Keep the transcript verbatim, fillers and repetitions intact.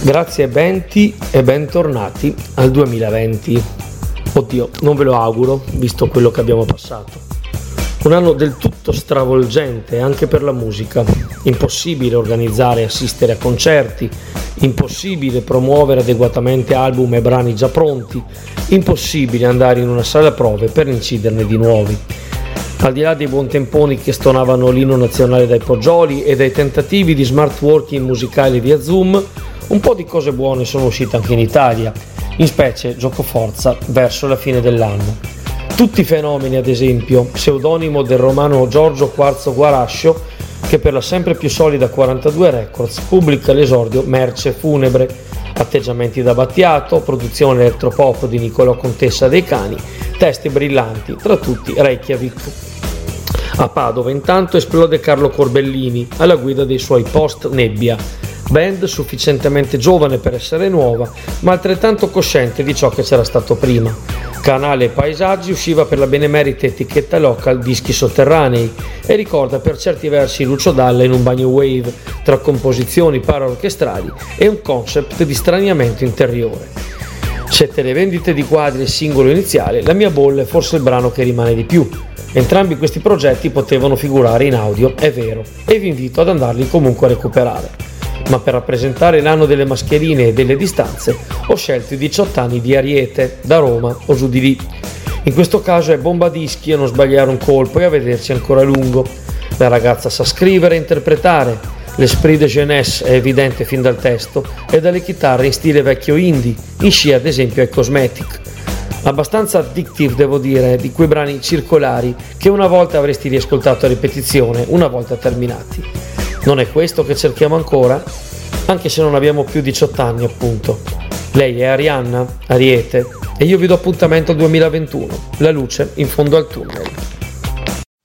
Grazie Benti e bentornati al duemilaventi. Oddio, non ve lo auguro, visto quello che abbiamo passato. Un anno del tutto stravolgente anche per la musica. Impossibile organizzare e assistere a concerti, impossibile promuovere adeguatamente album e brani già pronti, impossibile andare in una sala prove per inciderne di nuovi. Al di là dei buontemponi che stonavano l'inno nazionale dai poggioli e dai tentativi di smart working musicali via Zoom, un po' di cose buone sono uscite anche in Italia, in specie giocoforza verso la fine dell'anno. Tutti fenomeni, ad esempio, pseudonimo del romano Giorgio Quarzo Guarascio, che per la sempre più solida quarantadue Records pubblica l'esordio Merce Funebre, atteggiamenti da Battiato, produzione elettropop di Nicolò Contessa dei Cani, testi brillanti, tra tutti Reykjavik. A Padova intanto esplode Carlo Corbellini alla guida dei suoi Post Nebbia, band sufficientemente giovane per essere nuova, ma altrettanto cosciente di ciò che c'era stato prima. Canale Paesaggi usciva per la benemerita etichetta local Dischi Sotterranei e ricorda per certi versi Lucio Dalla in un bagno wave tra composizioni paraorchestrali e un concept di straniamento interiore. Se televendite di quadri e singolo iniziale, La mia bolla è forse il brano che rimane di più. Entrambi questi progetti potevano figurare in audio, è vero, e vi invito ad andarli comunque a recuperare. Ma per rappresentare l'anno delle mascherine e delle distanze ho scelto i diciotto anni di Ariete, da Roma o giù di lì. In questo caso è bomba dischi a non sbagliare un colpo e a vederci ancora a lungo. La ragazza sa scrivere e interpretare, l'esprit de jeunesse è evidente fin dal testo e dalle chitarre in stile vecchio indie, in scia ad esempio ai Cosmetic. Abbastanza addictive, devo dire, di quei brani circolari che una volta avresti riascoltato a ripetizione, una volta terminati. Non è questo che cerchiamo ancora? Anche se non abbiamo più diciotto anni, appunto. Lei è Arianna, Ariete, e io vi do appuntamento al duemilaventuno, la luce in fondo al tunnel.